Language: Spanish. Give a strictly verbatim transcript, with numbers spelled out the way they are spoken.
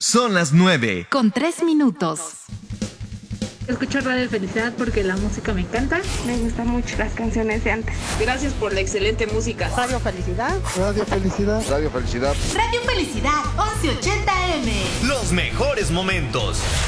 Son las nueve. Con tres minutos. Escucho Radio Felicidad porque la música me encanta. Me gustan mucho las canciones de antes. Gracias por la excelente música. Radio Felicidad. Radio Felicidad. Radio Felicidad. Radio Felicidad, once ochenta eme. Los mejores momentos.